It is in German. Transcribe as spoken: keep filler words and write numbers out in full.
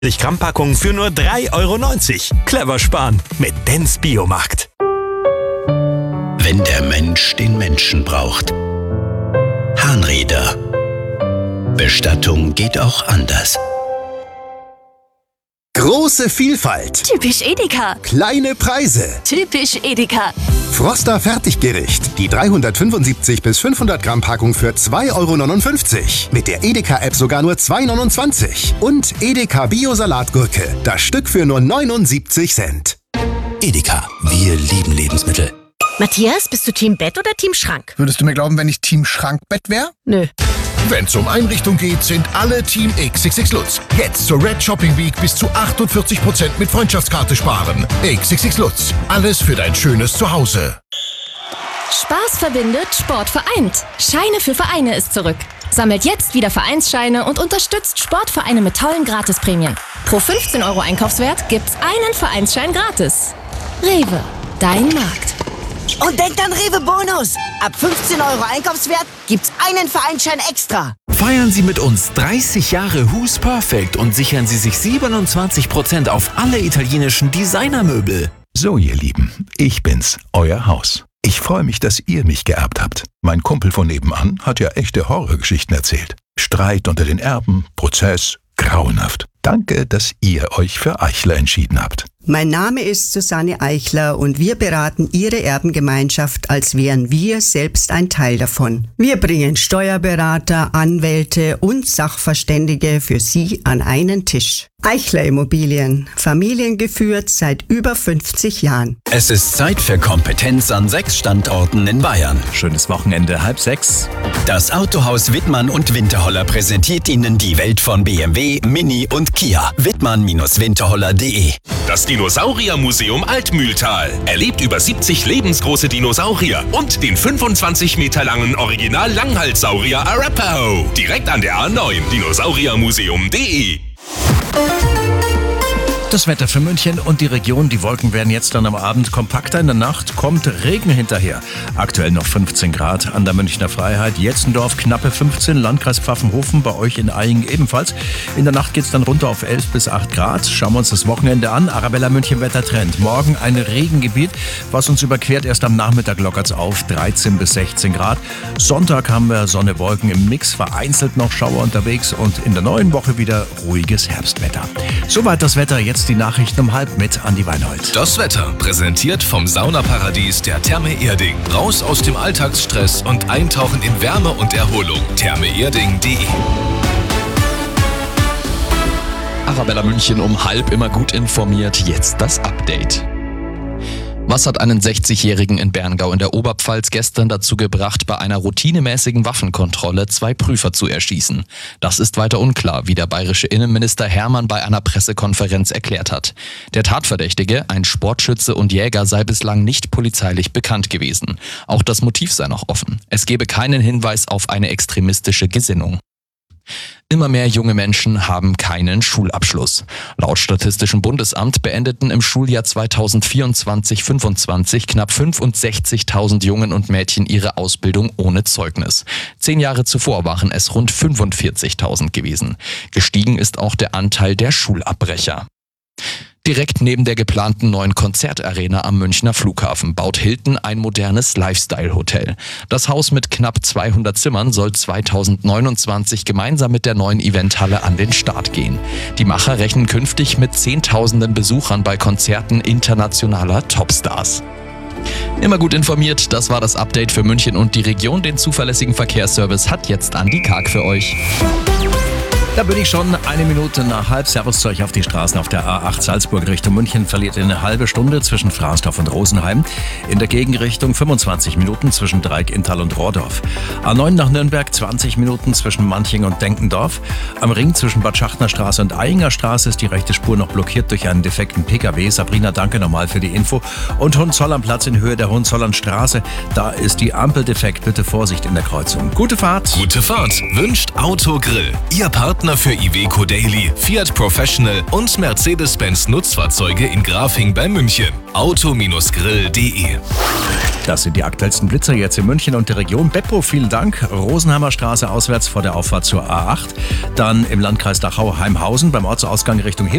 Gramm Packung für nur drei Euro neunzig. Clever sparen mit Dents Biomarkt. Wenn der Mensch den Menschen braucht. Harnrieder. Bestattung geht auch anders. Große Vielfalt. Typisch Edeka. Kleine Preise. Typisch Edeka. Froster Fertiggericht. Die dreihundertfünfundsiebzig bis fünfhundert Gramm Packung für zwei Euro neunundfünfzig. Mit der Edeka-App sogar nur zwei Euro neunundzwanzig. Und Edeka Bio-Salatgurke. Das Stück für nur neunundsiebzig Cent. Edeka, wir lieben Lebensmittel. Matthias, bist du Team Bett oder Team Schrank? Würdest du mir glauben, wenn ich Team Schrankbett wäre? Nö. Wenn es um Einrichtung geht, sind alle Team X X X Lutz. Jetzt zur Red Shopping Week bis zu achtundvierzig Prozent mit Freundschaftskarte sparen. X X X Lutz. Alles für dein schönes Zuhause. Spaß verbindet, Sport vereint. Scheine für Vereine ist zurück. Sammelt jetzt wieder Vereinsscheine und unterstützt Sportvereine mit tollen Gratisprämien. Pro fünfzehn Euro Einkaufswert gibt's einen Vereinsschein gratis. Rewe, dein Markt. Und denkt an Rewe Bonus. Ab fünfzehn Euro Einkaufswert gibt's einen Vereinsschein extra. Feiern Sie mit uns dreißig Jahre Who's Perfect und sichern Sie sich siebenundzwanzig Prozent auf alle italienischen Designermöbel. So, ihr Lieben, ich bin's, euer Haus. Ich freue mich, dass ihr mich geerbt habt. Mein Kumpel von nebenan hat ja echte Horrorgeschichten erzählt. Streit unter den Erben, Prozess, grauenhaft. Danke, dass ihr euch für Eichler entschieden habt. Mein Name ist Susanne Eichler und wir beraten Ihre Erbengemeinschaft, als wären wir selbst ein Teil davon. Wir bringen Steuerberater, Anwälte und Sachverständige für Sie an einen Tisch. Eichler Immobilien, familiengeführt seit über fünfzig Jahren. Es ist Zeit für Kompetenz an sechs Standorten in Bayern. Schönes Wochenende, halb sechs. Das Autohaus Wittmann und Winterholler präsentiert Ihnen die Welt von B M W, Mini und Kia. Wittmann Winterholler punkt de. Das Dinosauriermuseum Altmühltal erlebt über siebzig lebensgroße Dinosaurier und den fünfundzwanzig Meter langen Original-Langhalssaurier Arapaho. Direkt an der A neun, dinosauriermuseum punkt de. Das Wetter für München und die Region. Die Wolken werden jetzt dann am Abend kompakter. In der Nacht kommt Regen hinterher. Aktuell noch fünfzehn Grad an der Münchner Freiheit. Jetzendorf knappe fünfzehn. Landkreis Pfaffenhofen, bei euch in Eying ebenfalls. In der Nacht geht es dann runter auf elf bis acht Grad. Schauen wir uns das Wochenende an. Arabella München Wettertrend. Morgen ein Regengebiet, was uns überquert. Erst am Nachmittag lockert es auf. dreizehn bis sechzehn Grad. Sonntag haben wir Sonne, Wolken im Mix. Vereinzelt noch Schauer unterwegs. Und in der neuen Woche wieder ruhiges Herbstwetter. Soweit das Wetter. Jetzt die Nachrichten um halb mit Andi Weinhold. Das Wetter präsentiert vom Saunaparadies der Therme Erding. Raus aus dem Alltagsstress und eintauchen in Wärme und Erholung. therme erding punkt de. Arabella München um halb, immer gut informiert. Jetzt das Update. Was hat einen sechzigjährigen in Berngau in der Oberpfalz gestern dazu gebracht, bei einer routinemäßigen Waffenkontrolle zwei Prüfer zu erschießen? Das ist weiter unklar, wie der bayerische Innenminister Hermann bei einer Pressekonferenz erklärt hat. Der Tatverdächtige, ein Sportschütze und Jäger, sei bislang nicht polizeilich bekannt gewesen. Auch das Motiv sei noch offen. Es gebe keinen Hinweis auf eine extremistische Gesinnung. Immer mehr junge Menschen haben keinen Schulabschluss. Laut Statistischem Bundesamt beendeten im Schuljahr zweitausendvierundzwanzig fünfundzwanzig knapp fünfundsechzigtausend Jungen und Mädchen ihre Ausbildung ohne Zeugnis. Zehn Jahre zuvor waren es rund fünfundvierzigtausend gewesen. Gestiegen ist auch der Anteil der Schulabbrecher. Direkt neben der geplanten neuen Konzertarena am Münchner Flughafen baut Hilton ein modernes Lifestyle-Hotel. Das Haus mit knapp zweihundert Zimmern soll zweitausendneunundzwanzig gemeinsam mit der neuen Eventhalle an den Start gehen. Die Macher rechnen künftig mit zehntausenden Besuchern bei Konzerten internationaler Topstars. Immer gut informiert, das war das Update für München und die Region. Den zuverlässigen Verkehrsservice hat jetzt Andi Karg für euch. Da bin ich schon eine Minute nach halb. Servus zu euch auf die Straßen auf der A acht Salzburg Richtung München. Verliert eine halbe Stunde zwischen Frasdorf und Rosenheim. In der Gegenrichtung fünfundzwanzig Minuten zwischen Dreieck, Inntal und Rohrdorf. A neun nach Nürnberg zwanzig Minuten zwischen Manching und Denkendorf. Am Ring zwischen Bad Schachtner Straße und Eyinger Straße ist die rechte Spur noch blockiert durch einen defekten Pkw. Sabrina, danke nochmal für die Info. Und Hohenzollernplatz in Höhe der Hohenzollernstraße. Da ist die Ampel defekt. Bitte Vorsicht in der Kreuzung. Gute Fahrt. Gute Fahrt wünscht Autogrill. Ihr Partner für I W Iveco Daily, Fiat Professional und Mercedes-Benz Nutzfahrzeuge in Grafing bei München. auto grill punkt de. Das sind die aktuellsten Blitzer jetzt in München und der Region. Beppo, vielen Dank. Rosenheimer Straße auswärts vor der Auffahrt zur A acht. Dann im Landkreis Dachau Heimhausen beim Ortsausgang Richtung